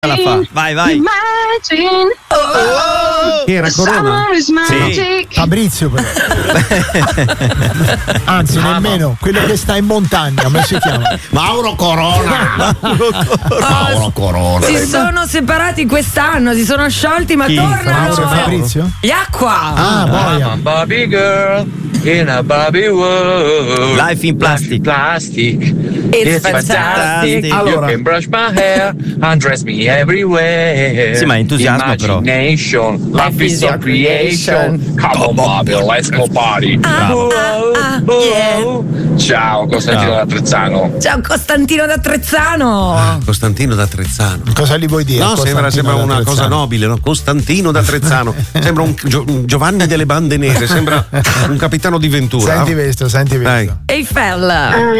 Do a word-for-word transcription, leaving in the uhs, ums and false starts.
La fa. Vai, vai. Imagine, oh, oh, Che era Corona? Sì. Fabrizio però. Anzi, nemmeno quello che sta in montagna, come si chiama? Mauro Corona. Mauro Corona. Si sono separati quest'anno, si sono sciolti, ma Chi? tornano. Mauro e Fabrizio? Gli Acqua. Ah, boia. Barbie girl in a Barbie world. Life in plastic. Plastic. It's It's fantastic. fantastic. Allora. You can brush my hair, undress me everywhere. Sì, ma entusiasmo però. Imagination, life is your creation. Come on, Bobby, let's go party. Bravo. Oh, Ah, oh, yeah. oh. Ciao, Costantino Ciao. da Trezzano. Ciao Costantino da Trezzano. Costantino da Trezzano. Cosa gli vuoi dire? No, sembra, Costantino sembra da una Trezzano? cosa nobile, no? Costantino da Trezzano. Sembra un, Gio- un Giovanni delle bande nere, sembra un capitano di Ventura. Senti questo, senti questo. Dai. Eiffel.